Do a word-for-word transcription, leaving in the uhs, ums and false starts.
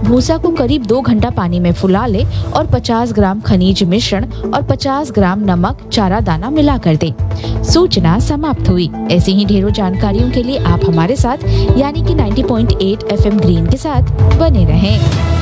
भूसा को करीब दो घंटा पानी में फुला ले और पचास ग्राम खनिज मिश्रण और पचास ग्राम नमक चारा दाना मिला कर दे। सूचना समाप्त हुई। ऐसी ही ढेरों जानकारियों के लिए आप हमारे साथ यानी कि नब्बे पॉइंट आठ एफएम ग्रीन के साथ बने रहें।